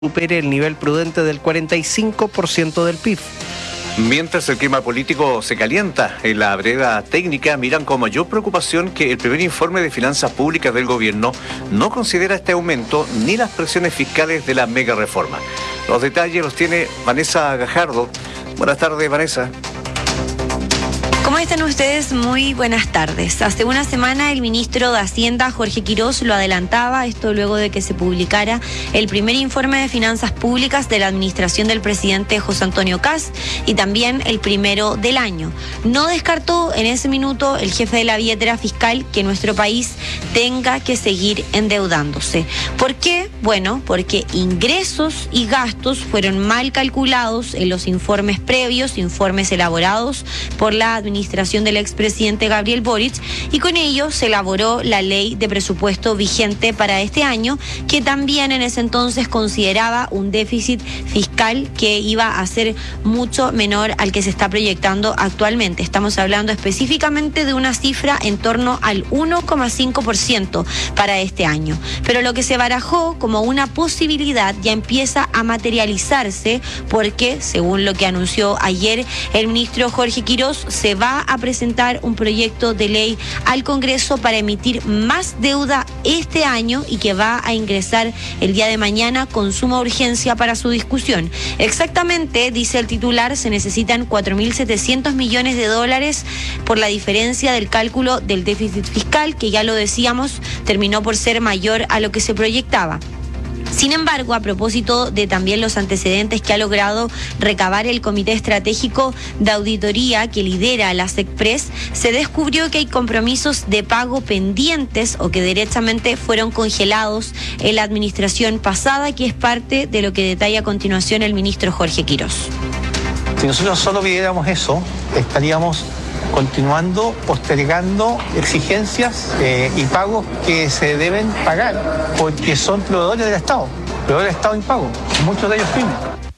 supere el nivel prudente del 45% del PIB. Mientras el clima político se calienta, en la vereda técnica miran con mayor preocupación que el primer informe de finanzas públicas del gobierno no considera este aumento ni las presiones fiscales de la mega reforma. Los detalles los tiene Vanessa Gajardo. Buenas tardes, Vanessa. ¿Cómo están ustedes? Muy buenas tardes. Hace una semana el ministro de Hacienda, Jorge Quirós, lo adelantaba, esto luego de que se publicara el primer informe de finanzas públicas de la administración del presidente José Antonio Kast y también el primero del año. No descartó en ese minuto el jefe de la billetera fiscal que nuestro país tenga que seguir endeudándose. ¿Por qué? Bueno, porque ingresos y gastos fueron mal calculados en los informes previos, informes elaborados por la administración del expresidente Gabriel Boric, y con ello se elaboró la ley de presupuesto vigente para este año, que también en ese entonces consideraba un déficit fiscal que iba a ser mucho menor al que se está proyectando actualmente. Estamos hablando específicamente de una cifra en torno al 1,5% para este año. Pero lo que se barajó como una posibilidad ya empieza a materializarse, porque según lo que anunció ayer el ministro Jorge Quirós, se va a presentar un proyecto de ley al Congreso para emitir más deuda este año y que va a ingresar el día de mañana con suma urgencia para su discusión. Exactamente, dice el titular, se necesitan 4.700 millones de dólares por la diferencia del cálculo del déficit fiscal, que ya lo decíamos, terminó por ser mayor a lo que se proyectaba. Sin embargo, a propósito de también los antecedentes que ha logrado recabar el Comité Estratégico de Auditoría que lidera la SECPRES, se descubrió que hay compromisos de pago pendientes o que derechamente fueron congelados en la administración pasada, que es parte de lo que detalla a continuación el ministro Jorge Quirós. Si nosotros solo pidiéramos eso, estaríamos continuando postergando exigencias y pagos que se deben pagar porque son proveedores del Estado impago, muchos de ellos pymes.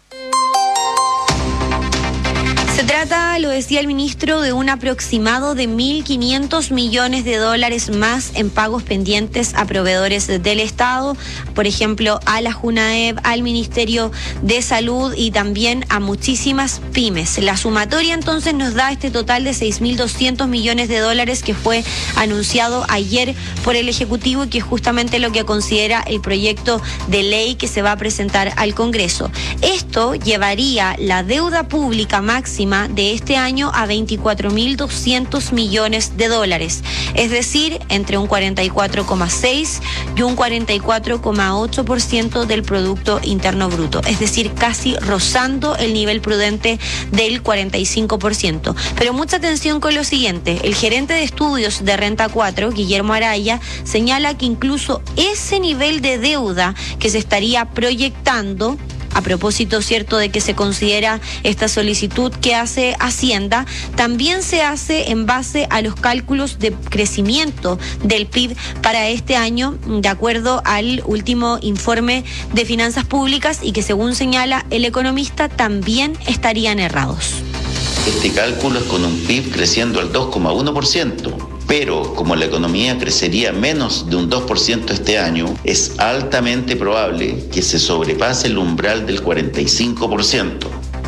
Se trata, lo decía el ministro, de un aproximado de 1.500 millones de dólares más en pagos pendientes a proveedores del Estado, por ejemplo, a la JUNAEV, al Ministerio de Salud y también a muchísimas pymes. La sumatoria entonces nos da este total de 6.200 millones de dólares que fue anunciado ayer por el Ejecutivo y que es justamente lo que considera el proyecto de ley que se va a presentar al Congreso. Esto llevaría la deuda pública máxima de este año a 24.200 millones de dólares, es decir, entre un 44,6 y un 44,8% del Producto Interno Bruto, es decir, casi rozando el nivel prudente del 45%. Pero mucha atención con lo siguiente, el gerente de estudios de Renta 4, Guillermo Araya, señala que incluso ese nivel de deuda que se estaría proyectando, a propósito, cierto, de que se considera esta solicitud que hace Hacienda, también se hace en base a los cálculos de crecimiento del PIB para este año, de acuerdo al último informe de finanzas públicas, y que según señala el economista también estarían errados. Este cálculo es con un PIB creciendo al 2,1%. Pero como la economía crecería menos de un 2% este año, es altamente probable que se sobrepase el umbral del 45%.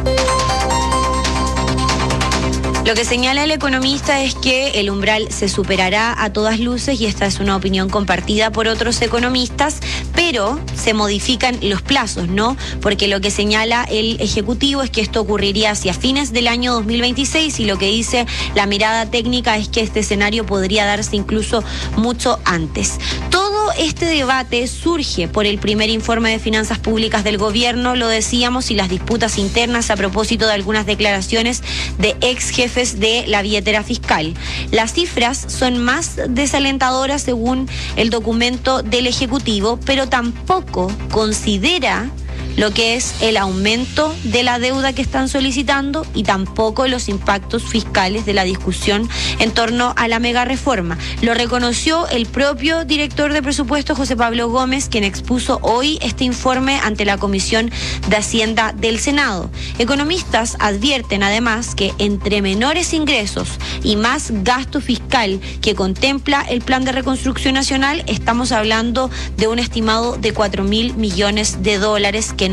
Lo que señala el economista es que el umbral se superará a todas luces, y esta es una opinión compartida por otros economistas, pero se modifican los plazos, ¿no? Porque lo que señala el Ejecutivo es que esto ocurriría hacia fines del año 2026, y lo que dice la mirada técnica es que este escenario podría darse incluso mucho antes. Todo este debate surge por el primer informe de finanzas públicas del gobierno, lo decíamos, y las disputas internas a propósito de algunas declaraciones de ex jefes de la billetera fiscal. Las cifras son más desalentadoras según el documento del Ejecutivo, pero tampoco considera lo que es el aumento de la deuda que están solicitando y tampoco los impactos fiscales de la discusión en torno a la mega reforma. Lo reconoció el propio director de presupuesto, José Pablo Gómez, quien expuso hoy este informe ante la Comisión de Hacienda del Senado. Economistas advierten además que entre menores ingresos y más gasto fiscal que contempla el Plan de Reconstrucción Nacional, estamos hablando de un estimado de 4.000 millones de dólares que